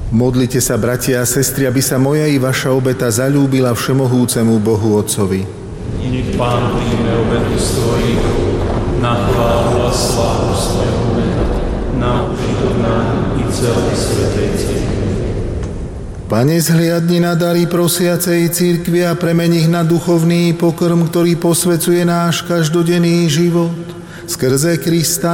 Modlite sa, bratia a sestry, aby sa moja i vaša obeta zaľúbila všemohúcemu Bohu Otcovi. Nech Pán príjme obetu z tvojich rúk, na chválu a slávu svojho mena, na užitok nám i celej svätej cirkvi. Pane, zhliadni na dary prosiacej cirkvi a premeň ich na duchovný pokrm, ktorý posvecuje náš každodenný život. Skrze Krista